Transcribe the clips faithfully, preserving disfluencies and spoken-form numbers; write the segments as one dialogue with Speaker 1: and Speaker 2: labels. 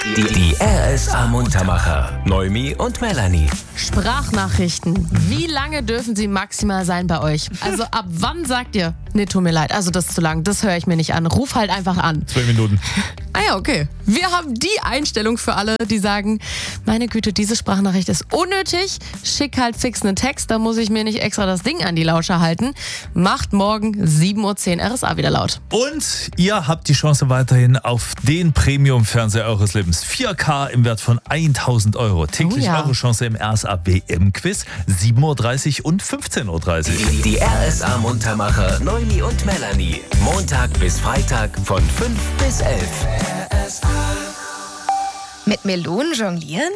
Speaker 1: Die, die R S A-Muntermacher. Noemi und Melanie.
Speaker 2: Sprachnachrichten. Wie lange dürfen sie maximal sein bei euch? Also ab wann sagt ihr, nee, tut mir leid, also das ist zu lang, das höre ich mir nicht an. Ruf halt einfach an.
Speaker 3: Zwei Minuten.
Speaker 2: Ah ja, okay. Wir haben die Einstellung für alle, die sagen, meine Güte, diese Sprachnachricht ist unnötig. Schick halt fix einen Text, da muss ich mir nicht extra das Ding an die Lauscher halten. Macht morgen sieben Uhr zehn R S A wieder laut.
Speaker 3: Und ihr habt die Chance weiterhin auf den Premium-Fernseher eures Lebens. vier K im Wert von tausend Euro. Täglich
Speaker 2: Oh ja.
Speaker 3: eure Chance im R S A W M-Quiz. sieben Uhr dreißig und fünfzehn Uhr dreißig.
Speaker 1: Die, die R S A-Muntermacher. Noemi und Melanie. Montag bis Freitag von fünf bis elf.
Speaker 4: Mit Melonen jonglieren?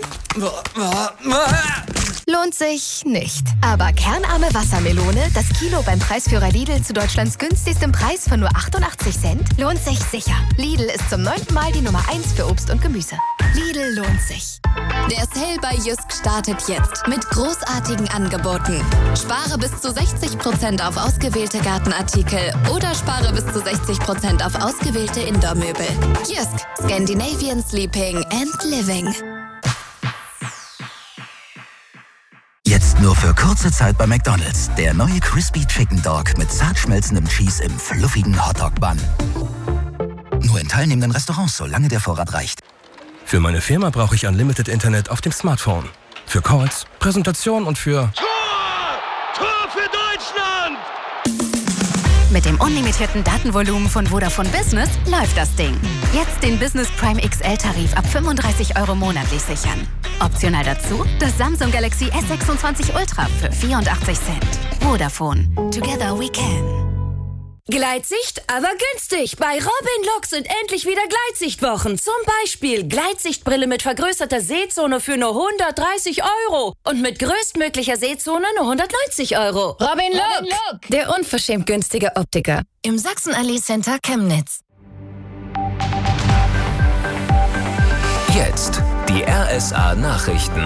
Speaker 4: Lohnt sich nicht. Aber kernarme Wassermelone, das Kilo beim Preisführer Lidl zu Deutschlands günstigstem Preis von nur achtundachtzig Cent, lohnt sich sicher. Lidl ist zum neunten Mal die Nummer eins für Obst und Gemüse. Lidl lohnt sich.
Speaker 5: Der Sale bei Jysk startet jetzt mit großartigen Angeboten. Spare bis zu sechzig Prozent auf ausgewählte Gartenartikel oder spare bis zu sechzig Prozent auf ausgewählte Indoor-Möbel. Jysk, Scandinavian Sleeping and Living.
Speaker 6: Jetzt nur für kurze Zeit bei McDonald's. Der neue Crispy Chicken Dog mit zart schmelzendem Cheese im fluffigen Hotdog-Bun. Nur in teilnehmenden Restaurants, solange der Vorrat reicht.
Speaker 7: Für meine Firma brauche ich Unlimited Internet auf dem Smartphone. Für Calls, Präsentationen und für...
Speaker 8: Tor! Tor für Deutschland!
Speaker 9: Mit dem unlimitierten Datenvolumen von Vodafone Business läuft das Ding. Jetzt den Business Prime X L-Tarif ab fünfunddreißig Euro monatlich sichern. Optional dazu das Samsung Galaxy S sechsundzwanzig Ultra für vierundachtzig Cent. Vodafone. Together we can.
Speaker 10: Gleitsicht, aber günstig. Bei Robin Look sind endlich wieder Gleitsichtwochen. Zum Beispiel Gleitsichtbrille mit vergrößerter Sehzone für nur hundertdreißig Euro. Und mit größtmöglicher Sehzone nur hundertneunzig Euro.
Speaker 4: Robin Look, der unverschämt günstige Optiker. Im Sachsenallee Center Chemnitz.
Speaker 1: Jetzt die R S A-Nachrichten.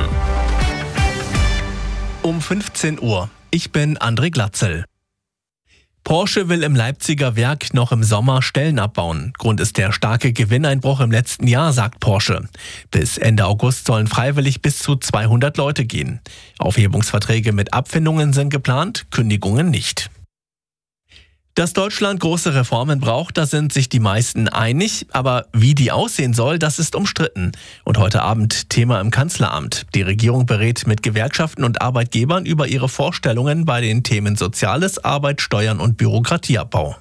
Speaker 11: Um fünfzehn Uhr. Ich bin André Glatzel. Porsche will im Leipziger Werk noch im Sommer Stellen abbauen. Grund ist der starke Gewinneinbruch im letzten Jahr, sagt Porsche. Bis Ende August sollen freiwillig bis zu zweihundert Leute gehen. Aufhebungsverträge mit Abfindungen sind geplant, Kündigungen nicht. Dass Deutschland große Reformen braucht, da sind sich die meisten einig. Aber wie die aussehen soll, das ist umstritten. Und heute Abend Thema im Kanzleramt. Die Regierung berät mit Gewerkschaften und Arbeitgebern über ihre Vorstellungen bei den Themen Soziales, Arbeit, Steuern und Bürokratieabbau.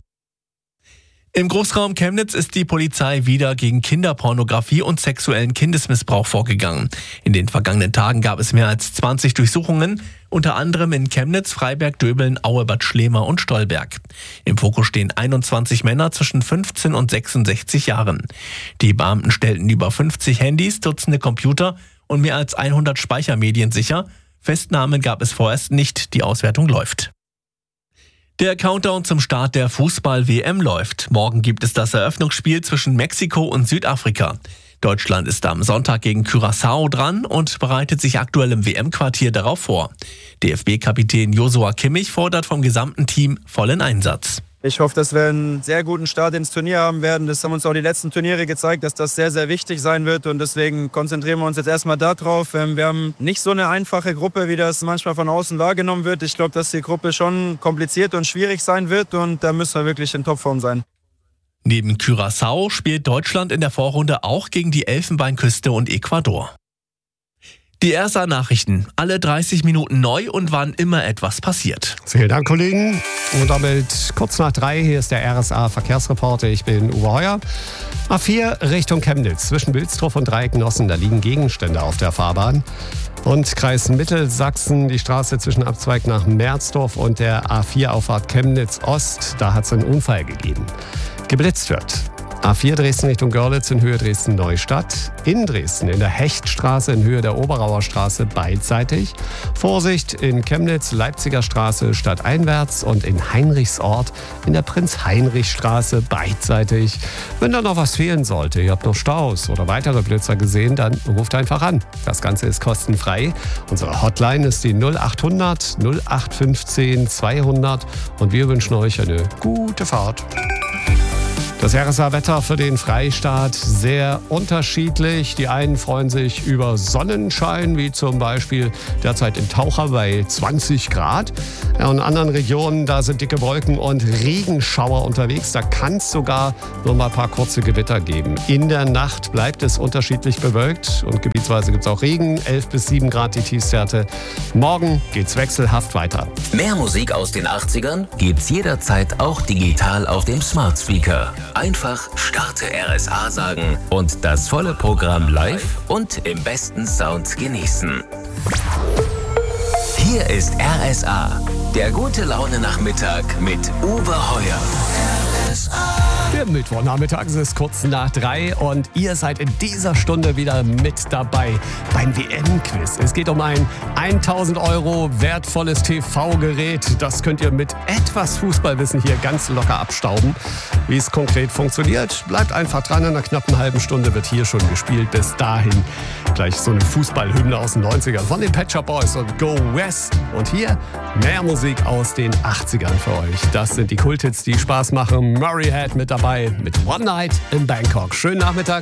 Speaker 11: Im Großraum Chemnitz ist die Polizei wieder gegen Kinderpornografie und sexuellen Kindesmissbrauch vorgegangen. In den vergangenen Tagen gab es mehr als zwanzig Durchsuchungen, unter anderem in Chemnitz, Freiberg, Döbeln, Aue, Bad Schlema und Stolberg. Im Fokus stehen einundzwanzig Männer zwischen fünfzehn und sechsundsechzig Jahren. Die Beamten stellten über fünfzig Handys, Dutzende Computer und mehr als hundert Speichermedien sicher. Festnahmen gab es vorerst nicht, die Auswertung läuft. Der Countdown zum Start der Fußball-W M läuft. Morgen gibt es das Eröffnungsspiel zwischen Mexiko und Südafrika. Deutschland ist am Sonntag gegen Curaçao dran und bereitet sich aktuell im W M-Quartier darauf vor. D F B-Kapitän Joshua Kimmich fordert vom gesamten Team vollen Einsatz.
Speaker 12: Ich hoffe, dass wir einen sehr guten Start ins Turnier haben werden. Das haben uns auch die letzten Turniere gezeigt, dass das sehr, sehr wichtig sein wird. Und deswegen konzentrieren wir uns jetzt erstmal darauf. Wir haben nicht so eine einfache Gruppe, wie das manchmal von außen wahrgenommen wird. Ich glaube, dass die Gruppe schon kompliziert und schwierig sein wird. Und da müssen wir wirklich in Topform sein.
Speaker 11: Neben Curaçao spielt Deutschland in der Vorrunde auch gegen die Elfenbeinküste und Ecuador. Die R S A-Nachrichten, alle dreißig Minuten neu und wann immer etwas passiert.
Speaker 13: Vielen Dank, Kollegen. Und damit kurz nach drei, hier ist der R S A-Verkehrsreporter. Ich bin Uwe Heuer. A vier Richtung Chemnitz, zwischen Wilsdruff und Dreiecknossen, da liegen Gegenstände auf der Fahrbahn. Und Kreis Mittelsachsen, die Straße zwischen Abzweig nach Merzdorf und der A vier Auffahrt Chemnitz Ost, da hat es einen Unfall gegeben. Geblitzt wird. A vier Dresden Richtung Görlitz in Höhe Dresden-Neustadt. In Dresden in der Hechtstraße in Höhe der Oberauer Straße beidseitig. Vorsicht in Chemnitz, Leipziger Straße stadteinwärts und in Heinrichsort in der Prinz-Heinrich-Straße beidseitig. Wenn da noch was fehlen sollte, ihr habt noch Staus oder weitere Blitzer gesehen, dann ruft einfach an. Das Ganze ist kostenfrei. Unsere Hotline ist die null achthundert null acht fünfzehn zweihundert und wir wünschen euch eine gute Fahrt. Das R S A-Wetter für den Freistaat sehr unterschiedlich. Die einen freuen sich über Sonnenschein, wie zum Beispiel derzeit in Taucher bei zwanzig Grad. In anderen Regionen, da sind dicke Wolken und Regenschauer unterwegs. Da kann es sogar nur mal ein paar kurze Gewitter geben. In der Nacht bleibt es unterschiedlich bewölkt und gebietsweise gibt es auch Regen. elf bis sieben Grad die Tiefstwerte. Morgen geht's wechselhaft weiter.
Speaker 1: Mehr Musik aus den achtzigern gibt's jederzeit auch digital auf dem Smart Speaker. Einfach Starte R S A sagen und das volle Programm live und im besten Sound genießen. Hier ist R S A, der gute Laune Nachmittag mit Uwe Heuer. R S A.
Speaker 13: Der Mittwochnachmittag ist kurz nach drei und ihr seid in dieser Stunde wieder mit dabei beim W M-Quiz. Es geht um ein tausend Euro wertvolles T V-Gerät. Das könnt ihr mit etwas Fußballwissen hier ganz locker abstauben. Wie es konkret funktioniert, bleibt einfach dran. In einer knappen halben Stunde wird hier schon gespielt. Bis dahin gleich so eine Fußballhymne aus den neunzigern von den Pet Shop Boys und Go West. Und hier mehr Musik aus den achtzigern für euch. Das sind die Kulthits, die Spaß machen. Murray Head mit dabei mit One Night in Bangkok. Schönen Nachmittag.